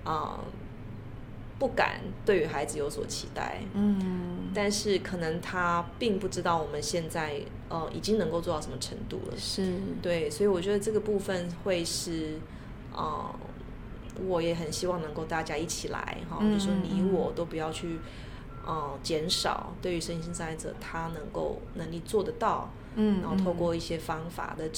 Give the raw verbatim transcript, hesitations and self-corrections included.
呃不敢对于孩子有所期待，嗯，但是可能他并不知道我们现在呃已经能够做到什么程度了， 是， 对，所以我觉得这个部分会是呃我也很希望能够大家一起来哈，嗯，就说你我都不要去呃减少对于身心障碍者他能够能力做得到，嗯，然后透过一些方法的